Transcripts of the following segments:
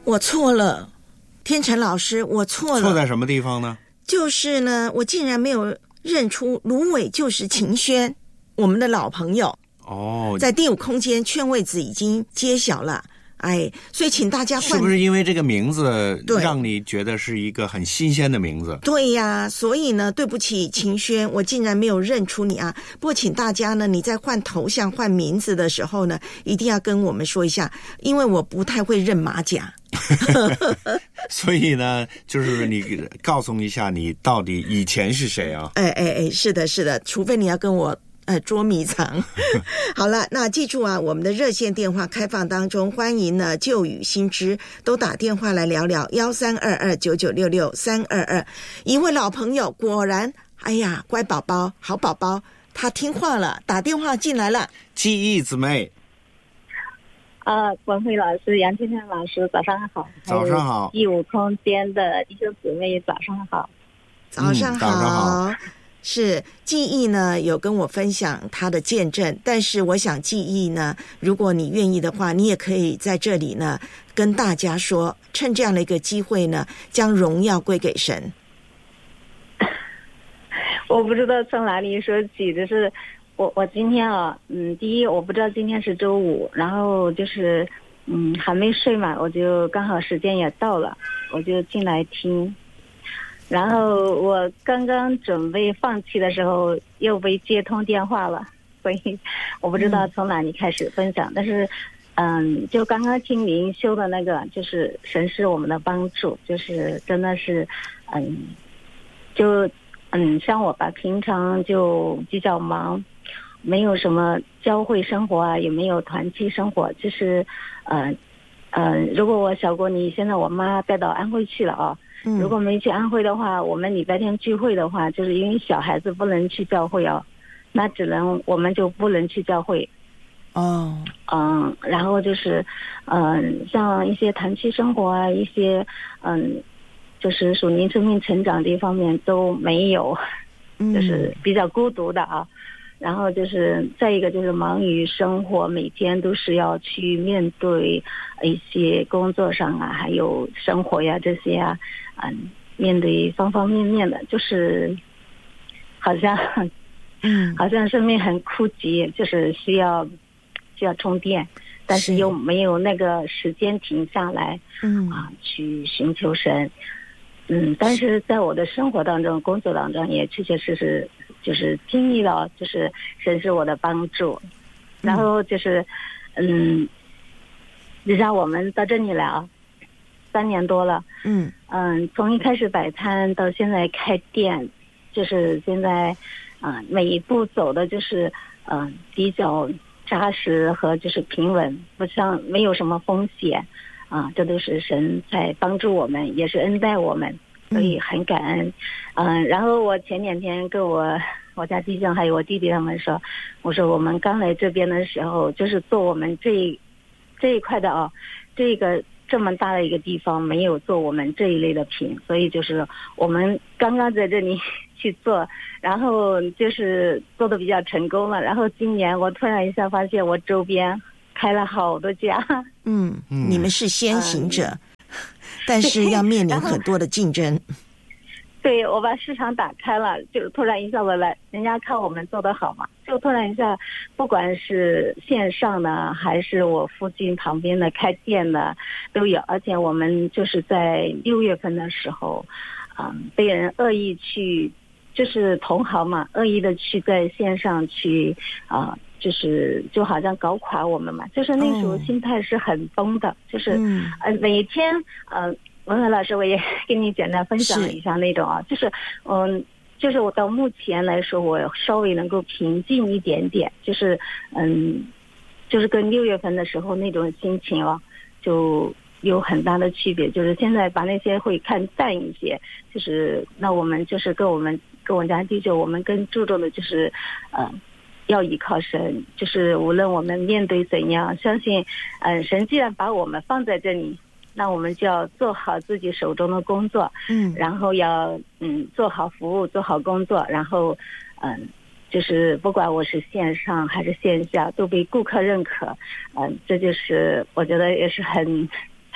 我错了，天成老师，我错了。 错在什么地方呢？ 就是呢，我竟然没有认出芦苇就是秦轩，我们的老朋友。在第五空间圈位子已经揭晓了，所以请大家换。 是不是因为这个名字让你觉得是一个很新鲜的名字？ 对呀，所以呢，对不起秦轩，我竟然没有认出你啊。不过请大家呢，你在换头像换名字的时候呢，一定要跟我们说一下，因为我不太会认马甲。 所以呢，就是你告诉一下你到底以前是谁啊？ 是的是的，除非你要跟我捉迷藏。好了，那记住啊，我们的热线电话开放当中，欢迎呢旧与新知都打电话来聊聊132299663222。一位老朋友果然，乖宝宝，好宝宝，他听话了，打电话进来了。 记忆姊妹文慧老师、杨天天老师，早上好。 早上好。 第五空间的弟兄姊妹，早上好。 早上好。 早上好。 是记忆呢有跟我分享他的见证，但是我想记忆呢，如果你愿意的话，你也可以在这里呢跟大家说，趁这样的一个机会呢，将荣耀归给神。 我不知道从哪里说起，就是我今天第一我不知道今天是周五，然后就是还没睡嘛，我就刚好时间也到了，我就进来听。然后我刚刚准备放弃的时候又被接通电话了，所以我不知道从哪里开始分享，但是就刚刚听灵修的那就是神是我们的帮助，就是真的是像我吧，平常就比较忙，没有什么教会生活啊，也没有团契生活，就是如果我小过你，现在我妈带到安徽去了啊。如果没去安徽的话，我们礼拜天聚会的话，就是因为小孩子不能去教会那我们就不能去教会。然后就是像一些团契生活啊，一些就是属灵生命成长这一方面都没有，就是比较孤独的啊。然后就是再一个就是忙于生活，每天都是要去面对一些工作上啊，还有生活呀这些啊，面对方方面面的，就是好像生命很枯竭，就是需要充电，但是又没有那个时间停下来去寻求神。但是在我的生活当中、工作当中也确确实实就是经历了，就是神是我的帮助。然后就是就像我们到这里来3年多了。从一开始摆摊到现在开店，就是现在每一步走的就是比较扎实和就是平稳，不像没有什么风险这都是神在帮助我们，也是恩待我们，所以很感恩。然后我前2天跟我家弟兄还有我弟弟他们说，我说我们刚来这边的时候，就是做我们这一块的这个这么大的一个地方没有做我们这一类的品，所以就是我们刚刚在这里去做，然后就是做的比较成功了。然后今年我突然一下发现我周边开了好多家。 你们是先行者，但是要面临很多的竞争。 对，我把市场打开了，就突然一下子来，人家看我们做得好嘛，就突然一下，不管是线上的还是我附近旁边的开店的都有。而且我们就是在6月份的时候被人恶意去，就是同行嘛，恶意的去在线上去就好像搞垮我们嘛，就是那时候心态是很崩的，就是每天文文老师我也跟你简单分享了一下那种就是我到目前来说我稍微能够平静一点点，就是就是跟6月份的时候那种心情就有很大的区别，就是现在把那些会看淡一些，就是那我们就是跟我家弟兄我们更注重的就是要依靠神，就是无论我们面对怎样，相信神既然把我们放在这里，那我们就要做好自己手中的工作，然后要做好服务，做好工作，然后就是不管我是线上还是线下都被顾客认可，这就是我觉得也是很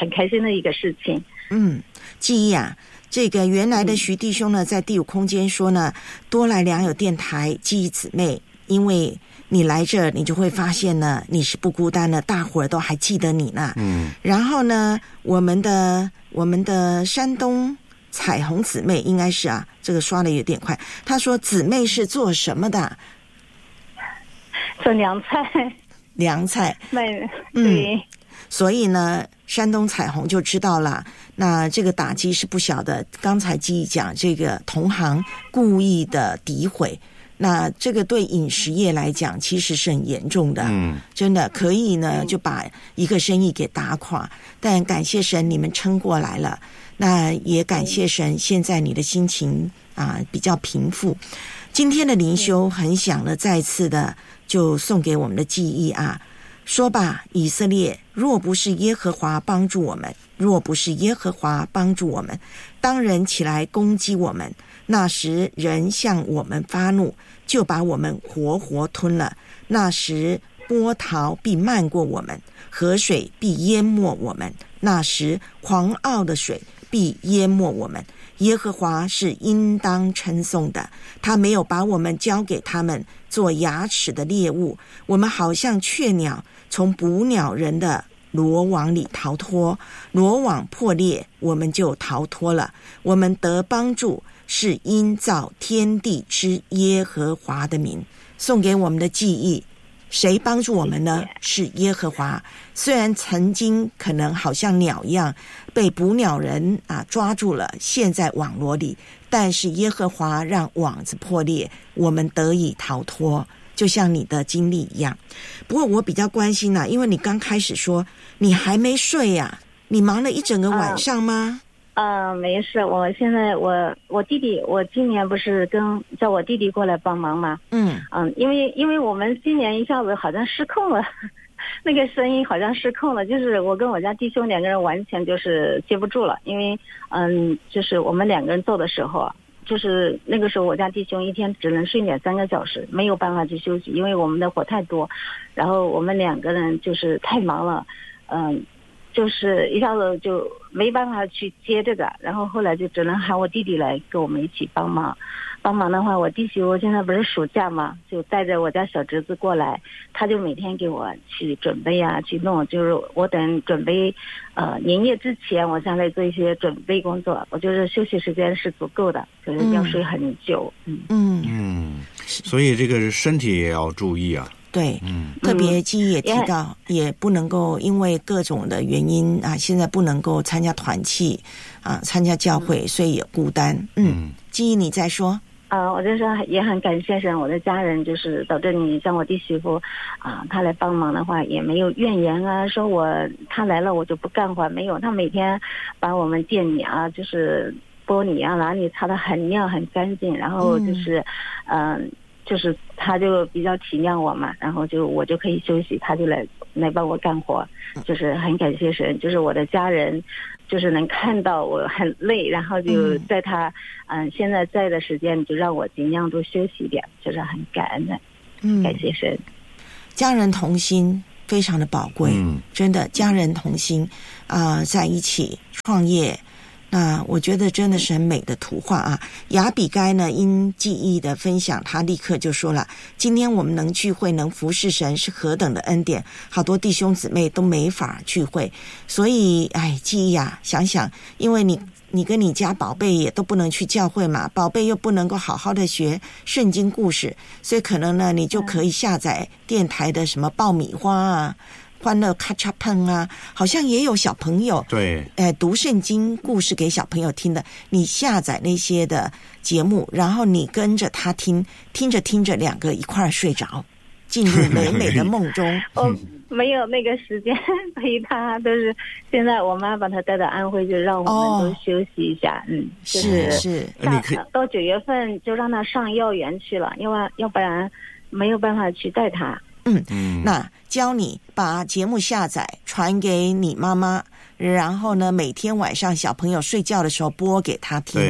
很开心的一个事情。 记忆啊，这个原来的徐弟兄呢，在第五空间说呢，多来良友电台记忆姊妹，因为你来这你就会发现呢，你是不孤单的，大伙儿都还记得你呢。然后呢，我们的山东彩虹姊妹应该是啊，这个刷的有点快。她说姊妹是做什么的？ 做凉菜。 凉菜。 对。 所以呢，山东彩虹就知道了，那这个打击是不小的。刚才记忆讲这个同行故意的诋毁，那这个对饮食业来讲其实是很严重的，真的可以呢就把一个生意给打垮。但感谢神你们撑过来了，那也感谢神现在你的心情比较平复。今天的灵修很想呢再次的就送给我们的记忆说吧，以色列，若不是耶和华帮助我们，若不是耶和华帮助我们，当人起来攻击我们，那时人向我们发怒，就把我们活活吞了。那时波涛必漫过我们，河水必淹没我们，那时狂傲的水必淹没我们。耶和华是应当称颂的，他没有把我们交给他们做牙齿的猎物，我们好像雀鸟从捕鸟人的罗网里逃脱，罗网破裂，我们就逃脱了。我们得帮助是因造天地之耶和华的名。送给我们的记忆，谁帮助我们呢？是耶和华。虽然曾经可能好像鸟一样被捕鸟人抓住了，陷在网罗里，但是耶和华让网子破裂，我们得以逃脱，就像你的经历一样。不过我比较关心因为你刚开始说你还没睡你忙了一整个晚上吗？ 没事，我现在我弟弟，我今年不是叫我弟弟过来帮忙吗？因为我们今年一下子好像失控了，那个声音好像失控了，就是我跟我家弟兄两个人完全就是接不住了，因为就是我们两个人做的时候就是那个时候我家弟兄一天只能睡2-3个小时，没有办法去休息，因为我们的活太多，然后我们两个人就是太忙了，就是一下子就没办法去接这个，然后后来就只能喊我弟弟来跟我们一起帮忙。帮忙的话，我弟媳妇现在不是暑假嘛，就带着我家小侄子过来，他就每天给我去准备去弄，就是我等准备年夜之前，我下来做一些准备工作，我就是休息时间是足够的，就是要睡很久。 所以这个身体也要注意对，特别记忆也提到，也不能够因为各种的原因现在不能够参加团契参加教会，所以也孤单。记忆你再说。 我就说也很感谢神，我的家人就是到这里，像我弟媳妇他来帮忙的话也没有怨言说他来了我就不干活，没有，他每天把我们店里就是玻璃哪里擦得很亮很干净，然后就是就是他就比较体谅我嘛，然后我就可以休息，他就来帮我干活，就是很感谢神，就是我的家人就是能看到我很累，然后就在他现在在的时间就让我尽量多休息一点，就是很感恩的。感谢神。 家人同心非常的宝贵，真的家人同心在一起创业，那我觉得真的是很美的图画亚比该呢因记忆的分享，他立刻就说了，今天我们能聚会能服侍神是何等的恩典，好多弟兄姊妹都没法聚会，所以记忆想想，因为你跟你家宝贝也都不能去教会嘛，宝贝又不能够好好的学圣经故事，所以可能呢你就可以下载电台的什么爆米花欢乐咔嚓碰好像也有小朋友对读圣经故事给小朋友听的，你下载那些的节目，然后你跟着他听着听着两个一块儿睡着，进入美美的梦中。 没有那个时间陪他，都是现在我妈把他带到安徽，就让我们都休息一下。 是到9月份就让他上幼儿园去了，要不然没有办法去带他。 那教你把节目下载传给你妈妈，然后呢每天晚上小朋友睡觉的时候播给他听。 对，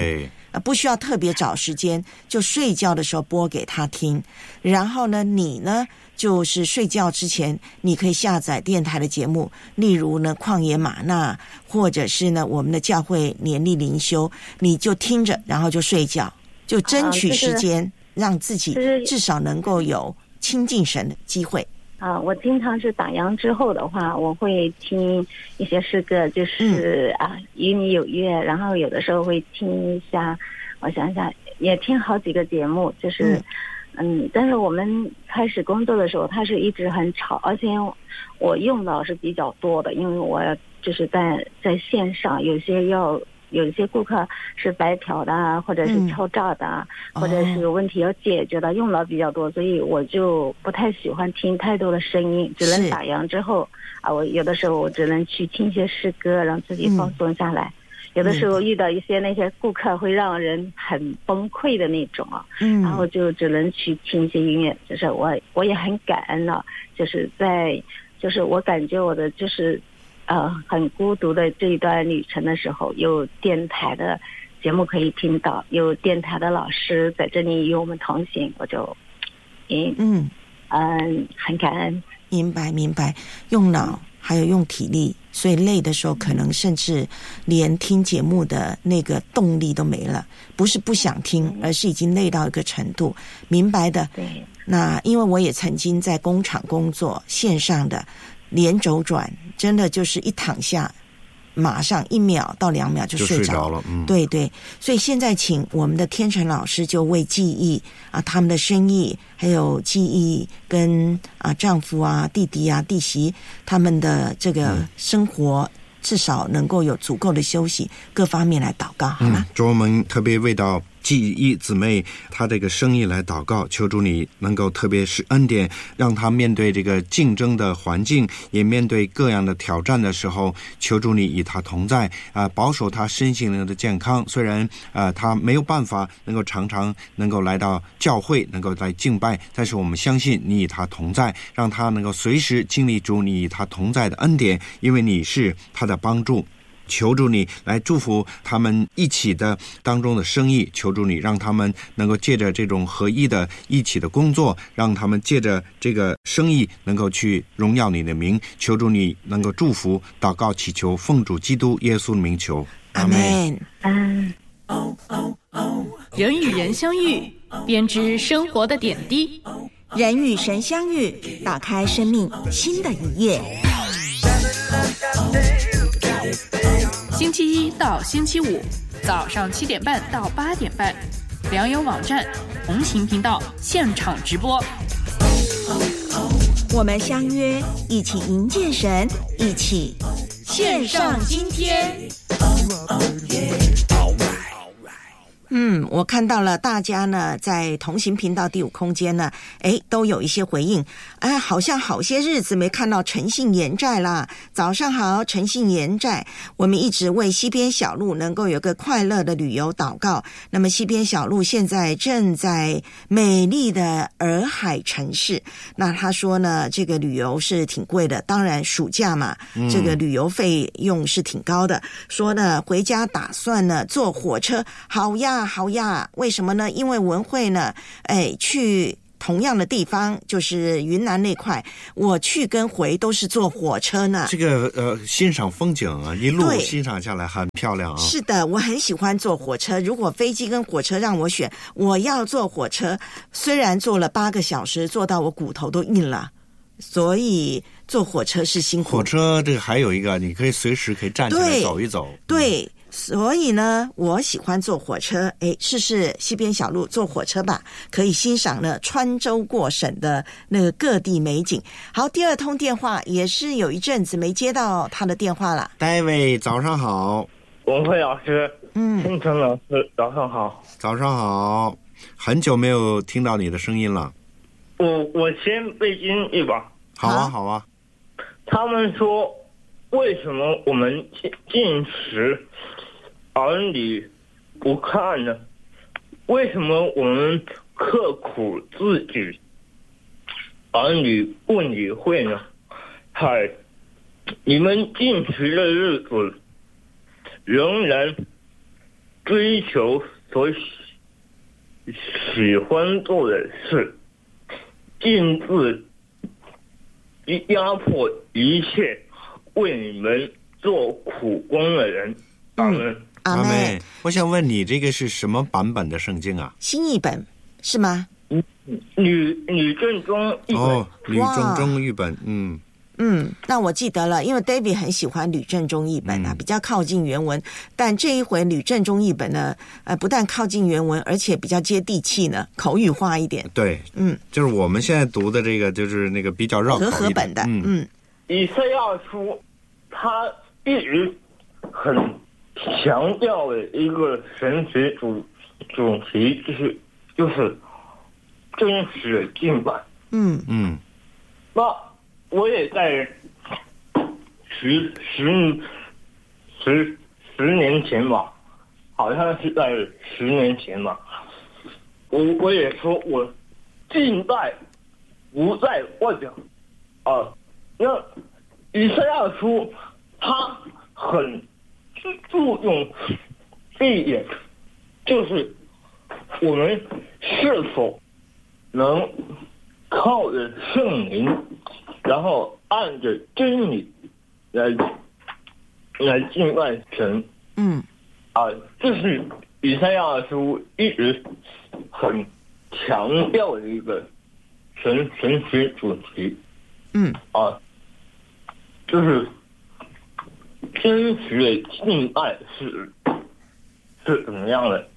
不需要特别找时间，就睡觉的时候播给他听。然后呢，你呢就是睡觉之前，你可以下载电台的节目，例如呢旷野玛纳，或者是呢我们的教会年历灵修，你就听着，然后就睡觉，就争取时间，让自己至少能够有亲近神的机会。 我经常是打烊之后的话，我会听一些诗歌，就是与你有约，然后有的时候会听一下，我想想也听好几个节目，就是但是我们开始工作的时候，它是一直很吵，而且我用到是比较多的，因为我就是在线上，有些顾客是白嫖的，或者是敲诈的，或者是问题要解决的，用到比较多，所以我就不太喜欢听太多的声音，只能打烊之后我有的时候我只能去听一些诗歌，让自己放松下来。有的时候遇到一些那些顾客会让人很崩溃的那种然后就只能去听一些音乐。就是我也很感恩了，就是我感觉我的就是很孤独的这一段旅程的时候，有电台的节目可以听到，有电台的老师在这里与我们同行，我就很感恩。 明白，用脑还有用体力，所以累的时候可能甚至连听节目的那个动力都没了，不是不想听，而是已经累到一个程度。明白的。 对。 那因为我也曾经在工厂工作，线上的连轴转，真的就是一躺下马上1秒到2秒就睡着了。对，所以现在请我们的天成老师就为记忆他们的生意，还有记忆跟丈夫弟弟弟媳他们的这个生活，至少能够有足够的休息，各方面来祷告好吗？ 主，我们特别为到记忆姊妹她这个生意来祷告，求主你能够特别是恩典，让她面对这个竞争的环境，也面对各样的挑战的时候，求主你与她同在保守她身心灵的健康。虽然她没有办法能够常常能够来到教会，能够来敬拜，但是我们相信你与她同在，让她能够随时经历主你与她同在的恩典，因为你是她的帮助。求主你来祝福他们一起的当中的生意，求主你让他们能够借着这种合一的一起的工作，让他们借着这个生意能够去荣耀你的名。求主你能够祝福，祷告祈求，奉主基督耶稣的名求， 阿们。 人与人相遇，编织生活的点滴， 人与神相遇，打开生命新的一页。 星期一到星期五早上7点半到8点半，良友网站同行频道现场直播。 我们相约，一起迎见神，一起线上今天。 我看到了大家呢在同行频道第5空间呢都有一些回应。好像好些日子没看到诚信延债啦。早上好，诚信延债，我们一直为西边小路能够有个快乐的旅游祷告。那么西边小路现在正在美丽的洱海城市，那他说呢这个旅游是挺贵的，当然暑假嘛，这个旅游费用是挺高的。说呢回家打算呢坐火车，好呀，为什么呢？因为文慧呢去同样的地方，就是云南那块，我去跟回都是坐火车呢。 这个欣赏风景一路欣赏下来很漂亮是的，我很喜欢坐火车。如果飞机跟火车让我选，我要坐火车。虽然坐了8个小时，坐到我骨头都硬了，所以坐火车是辛苦。 火车这个还有一个，你可以随时可以站起来走一走。 对。所以呢我喜欢坐火车。试试西边小路坐火车吧，可以欣赏呢穿州过省的那个各地美景。好，第2通电话也是有一阵子没接到他的电话了。 David 早上好。 文慧老师，天成老师早上好。 早上好，很久没有听到你的声音了。 我先背经一把。 好啊。 他们说为什么我们进食儿女不看呢？为什么我们刻苦自己，儿女不理会呢？你们进食的日子仍然追求所喜欢做的事，尽自压迫一切为你们做苦工的人。阿门。 阿妹， 我想问你，这个是什么版本的圣经啊？ 新译本是吗？ 吕正中译本。 哦，吕正中译本， 那我记得了，因为 David 很喜欢吕正中译本啊，比较靠近原文。但这一回吕正中译本呢，不但靠近原文，而且比较接地气呢，口语化一点。 对，就是我们现在读的这个，就是那个比较绕口一点和本的， 以赛亚书，他一直很强调的一个神学主题就是真实的敬拜。那我也在十年前吧，好像是在10年前吧，我也说我敬拜不在外表啊。那以赛亚书他很注重这一点，就是我们是否能靠着圣灵，然后按着真理来敬拜神。这是以赛亚书一直很强调的一个神学主题。就是真实的敬拜是怎么样的？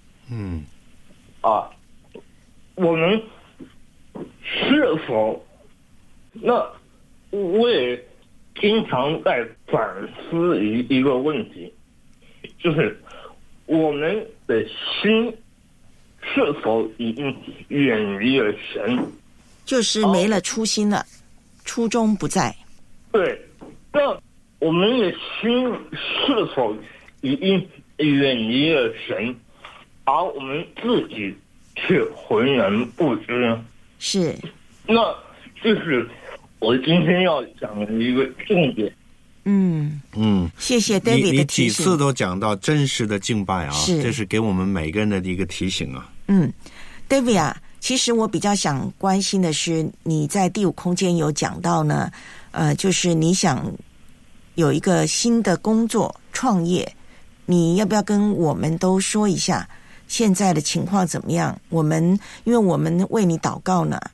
我们是否？那我也经常在反思一个问题，就是我们的心是否已经远离了神？ 就是没了初心了，初衷不在。 对，那我们的心是否已经远离了神，而我们自己却浑然不知呢？ 是， 那就是我今天要讲的一个重点。 谢谢 David 的提醒。 你几次都讲到真实的敬拜啊， 是， 这是给我们每个人的一个提醒啊。 David 啊，其实我比较想关心的是，你在第5空间有讲到呢，就是你想有一个新的工作创业，你要不要跟我们都说一下现在的情况怎么样？因为我们为你祷告呢。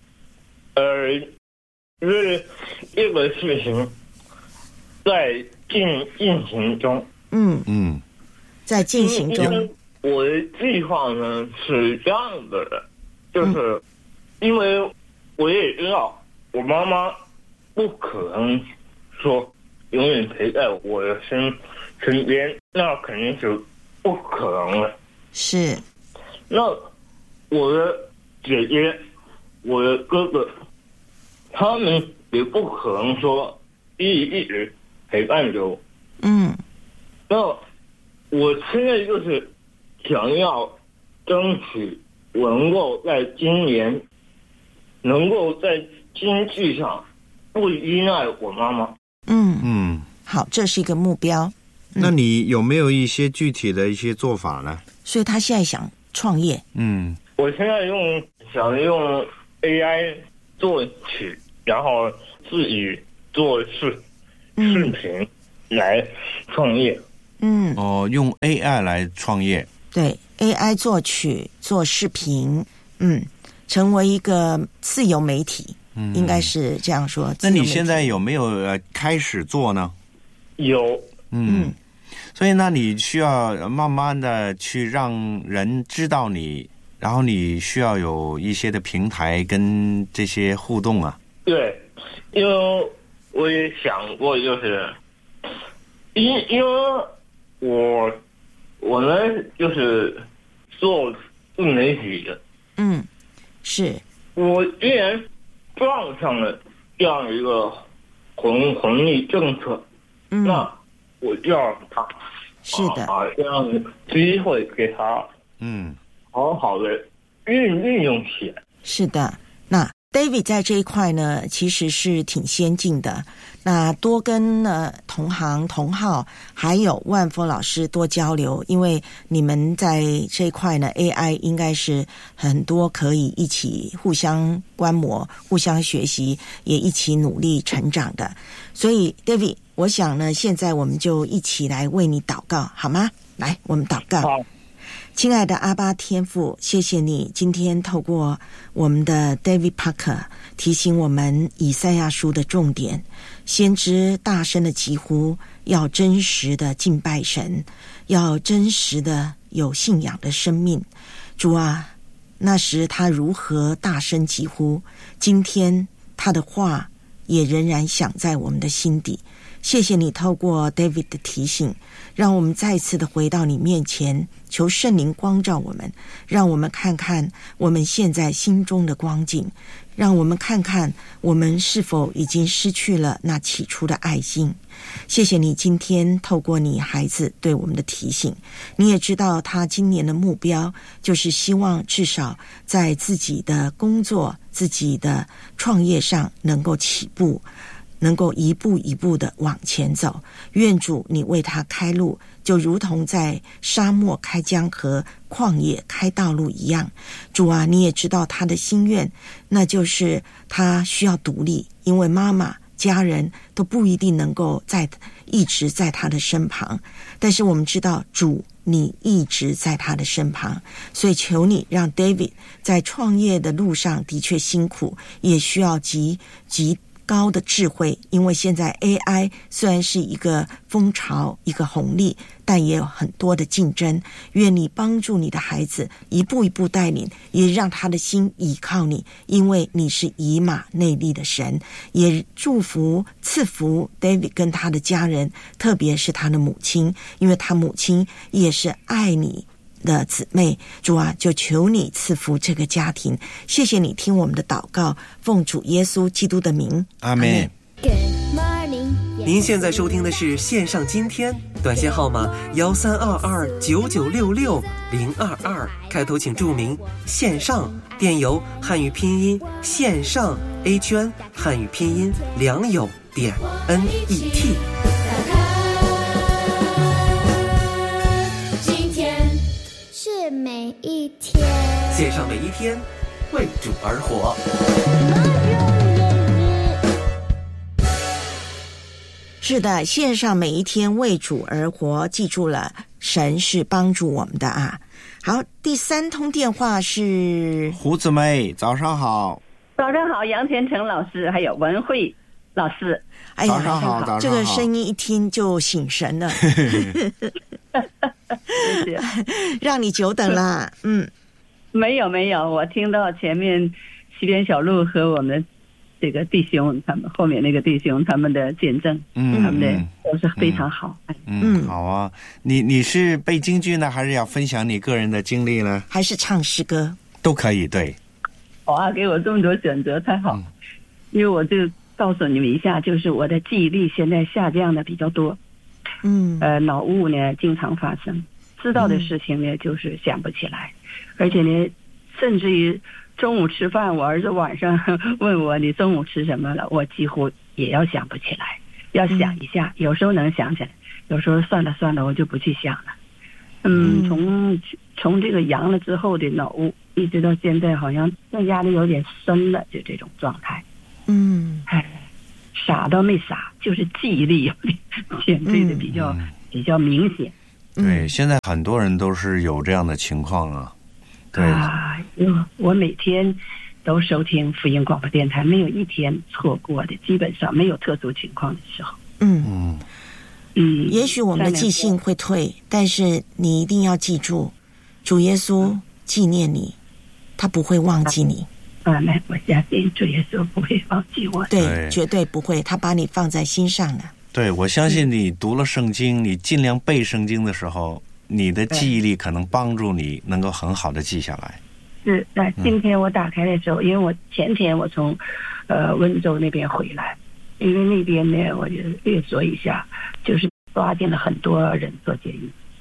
这个事情在进行中。 在进行中。 我的计划呢是这样的，就是因为我也知道我妈妈不可能说永远陪在我的身边，那肯定是不可能的。 是。 那我的姐姐、我的哥哥，他们也不可能说一直陪伴着我。那我现在就是想要争取我能够在今年能够在经济上不依赖我妈妈。 好，这是一个目标。 那你有没有一些具体的一些做法呢？ 所以他现在想创业。 我现在想用 AI 做起，然后自己做视频来创业。 用 AI 来创业。 对， AI 作曲做视频，成为一个自由媒体，应该是这样说。 那你现在有没有开始做呢？ 有。 所以那你需要慢慢的去让人知道你，然后你需要有一些的平台跟这些互动啊。 对，因为我也想过，就是因为我呢就是做自媒体的。 是。 我既然撞上了这样一个红利政策，那我就要他是的， 把这样的机会给他，好好的运用起来。 是的，那 David 在这一块呢，其实是挺先进的。那多跟同行同好还有万峰老师多交流，因为你们在这一块呢 AI 应该是很多可以一起互相观摩互相学习，也一起努力成长的。所以 David 我想呢，现在我们就一起来为你祷告好吗？来，我们祷告。 好， 亲爱的阿爸天父，谢谢你今天透过我们的 David Parker 提醒我们以赛亚书的重点，先知大声的疾呼，要真实的敬拜神，要真实的有信仰的生命。主啊，那时他如何大声疾呼，今天他的话也仍然响在我们的心底。谢谢你透过 David 的提醒，让我们再次的回到你面前，求圣灵光照我们，让我们看看我们现在心中的光景，让我们看看我们是否已经失去了那起初的爱心。谢谢你今天透过你孩子对我们的提醒，你也知道他今年的目标就是希望至少在自己的工作自己的创业上能够起步，能够一步一步的往前走。愿主你为他开路，就如同在沙漠开江河，旷野开道路一样。主啊，你也知道他的心愿，那就是他需要独立，因为妈妈家人都不一定能够一直在他的身旁，但是我们知道主你一直在他的身旁，所以求你让 David 在创业的路上的确辛苦，也需要极高的智慧，因为现在 AI 虽然是一个风潮一个红利，但也有很多的竞争。愿你帮助你的孩子一步一步带领，也让他的心倚靠你，因为你是以马内利的神。也祝福赐福 David 跟他的家人，特别是他的母亲，因为他母亲也是爱你的姊妹。主啊，就求你赐福这个家庭。谢谢你听我们的祷告，奉主耶稣基督的名， 阿们。 您现在收听的是线上今天，短线号码13229966-022，开头请注明线上，电邮汉语拼音线上 A 圈汉语拼音良友点 NET。 今天是每一天， 线上每一天，为主而活。 是的，线上每一天为主而活，记住了，神是帮助我们的啊。好，第三通电话是胡姊妹，早上好。 早上好，杨天成老师，还有文慧老师。 哎呀， 早上好，早上好。 这个声音一听就醒神了。让你久等啦。 没有，我听到前面西边小路和我们这个弟兄，他们后面那个弟兄他们的见证，他们的都是非常好。 好啊。你是背京剧呢，还是要分享你个人的经历呢？ 还是唱诗歌都可以。对， 好啊，给我这么多选择，太好。因为我就告诉你们一下，就是我的记忆力现在下降的比较多。脑雾呢经常发生，知道的事情呢就是想不起来，而且呢，甚至于中午吃饭，我儿子晚上问我你中午吃什么了，我几乎也要想不起来，要想一下，有时候能想起来，有时候算了，我就不去想了。从这个阳了之后的脑雾，一直到现在，好像那压力有点深了，就这种状态。傻倒没傻，就是记忆力有点减退的比较明显。 对，现在很多人都是有这样的情况啊。对啊，我每天都收听福音广播电台，没有一天错过的，基本上没有特殊情况的时候。 也许我们的记性会退，但是你一定要记住，主耶稣纪念你，他不会忘记你。 那我相信主耶稣不会忘记我。 对，绝对不会，他把你放在心上了。 对，我相信你读了圣经，你尽量背圣经的时候，你的记忆力可能帮助你能够很好的记下来。 是，那今天我打开的时候，因为我前天我从温州那边回来，因为那边呢我就略说一下，就是抓进了很多人做监狱。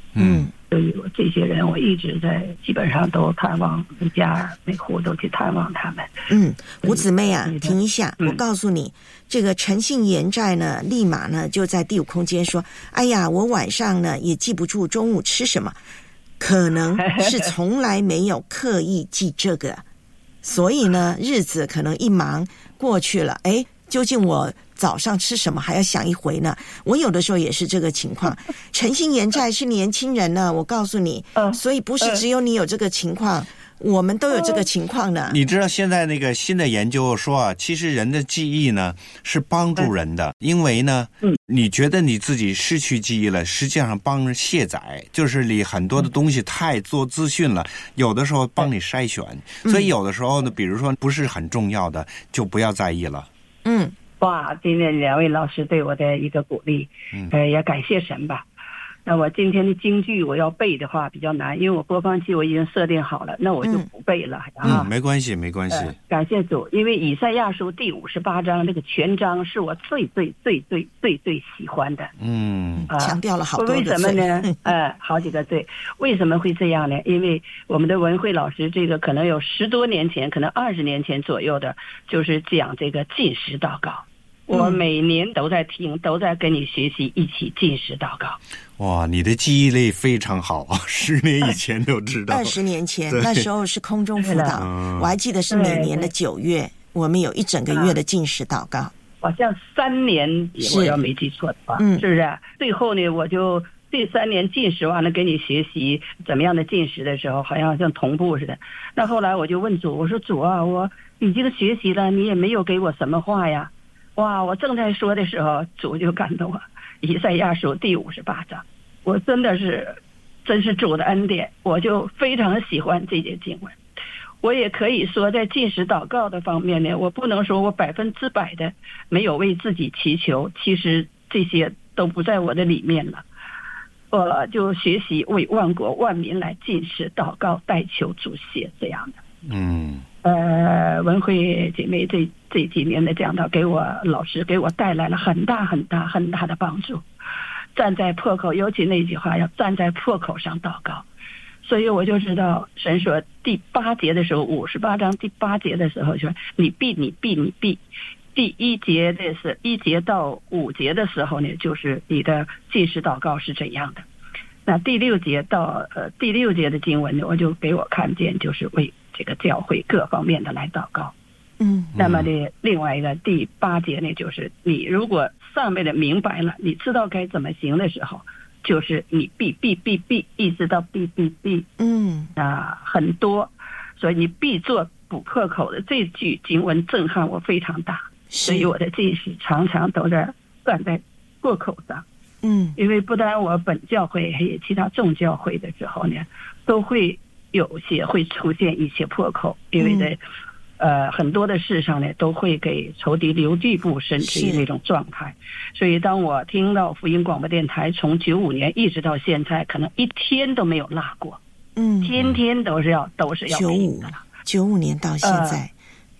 所以我这些人我一直在基本上都探望，每家每户都去探望他们。 吴姊妹啊，停一下，我告诉你，这个陈姓盐寨呢，立马呢就在第五空间说：“哎呀，我晚上呢也记不住中午吃什么，可能是从来没有刻意记这个，所以呢日子可能一忙过去了，哎，究竟我早上吃什么还要想一回呢。我有的时候也是这个情况。陈姓盐寨是年轻人呢，我告诉你，所以不是只有你有这个情况，我们都有这个情况呢。 你知道现在那个新的研究说啊，其实人的记忆呢是帮助人的，因为呢，你觉得你自己失去记忆了，实际上帮人卸载，就是你很多的东西太多资讯了，有的时候帮你筛选，所以有的时候呢，比如说不是很重要的，就不要在意了。 哇，今天两位老师对我的一个鼓励，也感谢神吧。那我今天的京剧我要背的话比较难，因为我播放器我已经设定好了，那我就不背了没关系没关系。 感谢主，因为以赛亚书第58章这个全章是我最喜欢的。 强调了好多个罪。 为什么呢？好几个罪。为什么会这样呢？因为我们的文慧老师这个可能有10多年前，可能20年前左右的，就是讲这个禁食祷告。我每年都在听，都在跟你学习，一起禁食祷告。 哇，你的记忆力非常好，10年以前都知道。 20年前那时候是空中辅导，我还记得是每年的9月，我们有一整个月的禁食祷告。 好像3年，我要没记错的话，是不是？最后呢，我就第3年禁食完了，跟你学习怎么样的禁食的时候，好像同步似的。那后来我就问主，我说主啊，我已经学习了，你也没有给我什么话呀。哇！我正在说的时候，主就感动我。以赛亚书第58章，我真是主的恩典，我就非常喜欢这节经文。我也可以说，在禁食祷告的方面呢，我不能说我100%的没有为自己祈求，其实这些都不在我的里面了。我就学习为万国万民来禁食祷告，代求主谢这样的。文慧姐妹这几年的讲道，老师给我带来了很大的帮助。站在破口，尤其那句话要站在破口上祷告。所以我就知道神说第8节的时候，58章第8节的时候说你必。第1节的是1节到5节的时候呢，就是你的禁食祷告是怎样的。那第6节到第6节的经文呢，我就给我看见就是为这个教会各方面的来祷告。那么的另外一个第8节呢，就是你如果上面的明白了，你知道该怎么行的时候，就是你必一直到必。很多，所以你必做补破口的这句经文震撼我非常大，所以我的禁食常常都在站在破口上。因为不但我本教会还有其他众教会的时候呢，都会有些会出现一些破口，因为在很多的事上呢，都会给仇敌留地步，甚至于那种状态。所以当我听到福音广播电台从95年一直到现在，可能一天都没有落过，天天都是要听的了。 95年到现在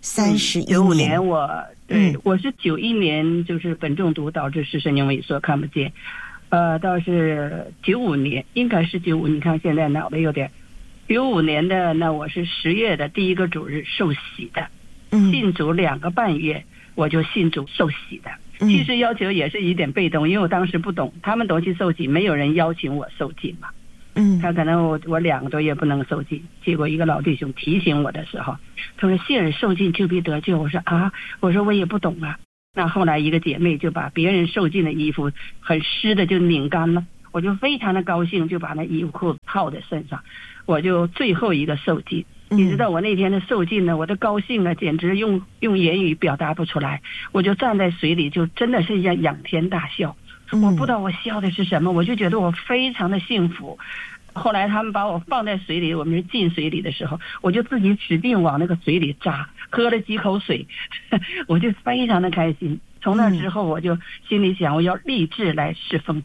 31年。 95年我是91年就是本中毒导致视神经萎缩看不见，倒是95年应该是95，你看现在脑袋有点。95年的那我是10月的第1个主日受洗的，信主2个半月我就信主受洗的。其实要求也是一点被动，因为我当时不懂，他们都去受洗，没有人邀请我受浸嘛。他可能我2个多月不能受浸，结果一个老弟兄提醒我的时候，他说信而受浸就必得救。我说我也不懂啊。那后来一个姐妹就把别人受浸的衣服很湿的就拧干了，我就非常的高兴，就把那衣服裤子套在身上，我就最后一个受浸。你知道我那天的受浸呢，我的高兴啊，简直用言语表达不出来。我就站在水里，就真的是仰天大笑。我不知道我笑的是什么，我就觉得我非常的幸福。后来他们把我放在水里，我们进水里的时候，我就自己使劲往那个水里扎，喝了几口水，我就非常的开心。从那之后我就心里想，我要立志来侍奉主。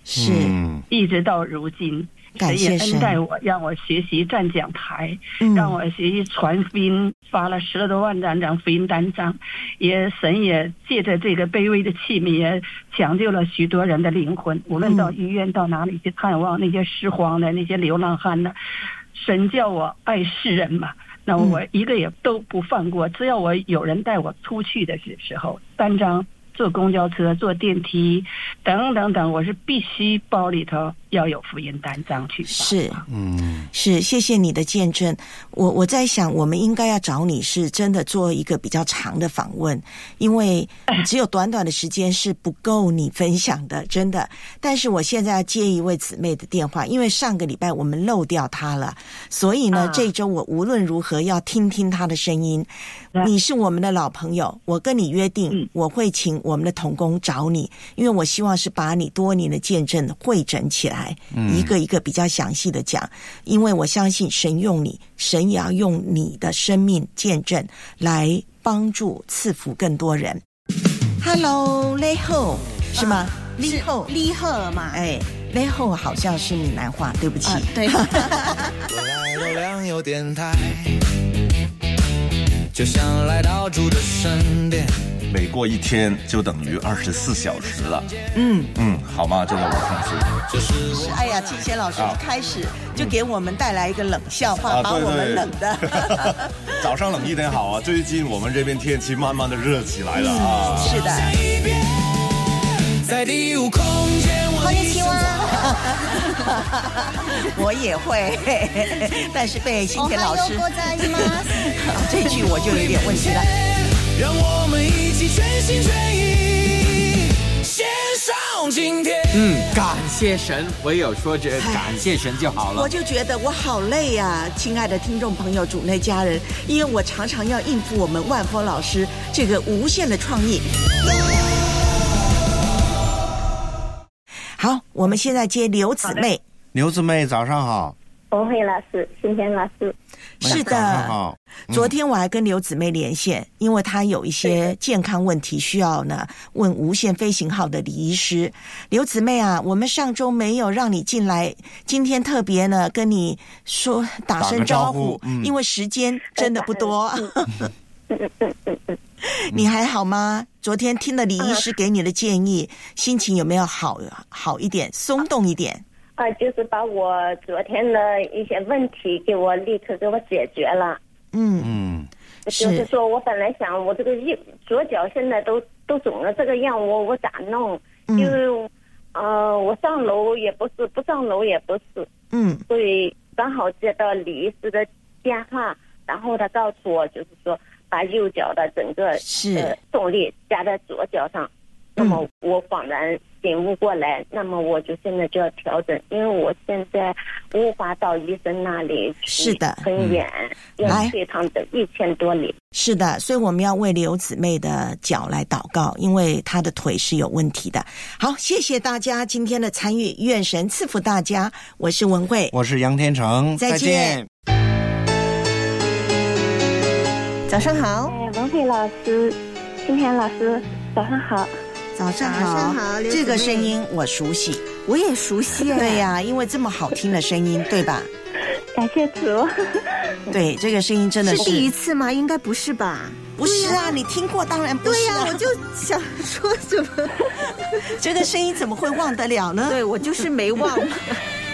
是， 一直到如今。 感谢神， 恩待我，让我学习站讲台，让我学习传福音，发了10多万张福音单张，神也借着这个卑微的器皿，也抢救了许多人的灵魂。无论到医院到哪里去探望那些失荒的那些流浪汉的，神叫我爱世人嘛，那我一个也都不放过。只要我有人带我出去的时候，单张坐公交车、坐电梯等等等，我是必须包里头要有福音单张去发。 是，谢谢你的见证。我在想，我们应该要找你是真的做一个比较长的访问，因为只有短短的时间是不够你分享的，真的。但是我现在要接一位姊妹的电话，因为上个礼拜我们漏掉她了，所以呢，这周我无论如何要听听她的声音。你是我们的老朋友，我跟你约定，我会请我们的同工找你，因为我希望是把你多年的见证汇整起来，一个一个比较详细的讲，因为我相信神用你，神也要用你的生命见证来帮助赐福更多人。Hello， 雷后是吗？ 立后嘛， 雷后好像是闽南话，对不起。 对。 有电台，就像来到主的神殿。每过一天就等于24小时了。好吗？这个我放心。哎呀，庆贤老师一开始就给我们带来一个冷笑话，把我们冷的。 早上冷一点好啊，最近我们这边天气慢慢的热起来了啊。 是的。 在第五空间， こんにちは。我也会，但是被庆贤老师这句我就有点问题了。 让我们一起全心全意献上今天。 感谢神，唯有说这感谢神就好了。 我就觉得我好累啊，亲爱的听众朋友、主内家人，因为我常常要应付我们万峰老师这个无限的创意。好，我们现在接刘姊妹。 刘姊妹，早上好。 洪慧老师，新田老师。 是的，昨天我还跟刘姊妹连线，因为她有一些健康问题需要呢问无限飞行号的李医师。刘姊妹啊，我们上周没有让你进来，今天特别呢跟你说打声招呼，因为时间真的不多。你还好吗？昨天听了李医师给你的建议，心情有没有好一点，松动一点？ 就是把我昨天的一些问题立刻给我解决了。就是说我本来想我这个左脚现在都肿了这个样，我咋弄？就是我上楼也不是，不上楼也不是。所以刚好接到李医师的电话，然后他告诉我，就是说把右脚的整个动力加在左脚上。那么我恍然醒悟过来，那么我就现在就要调整，因为我现在无法到医生那里去， 是的， 很远，要退趟的1000多里。 是的，所以我们要为刘姊妹的脚来祷告，因为她的腿是有问题的。好，谢谢大家今天的参与，愿神赐福大家。我是文慧， 我是杨天成， 再见。 早上好， 文慧老师，新田老师，早上好。 早上好，这个声音我熟悉， 我也熟悉。 对呀，因为这么好听的声音，对吧？ 感谢主。 对，这个声音真的是第一次吗？应该不是吧？ 不是啊，你听过当然不是啊。 对呀，我就想说怎么这个声音怎么会忘得了呢？ 对，我就是没忘。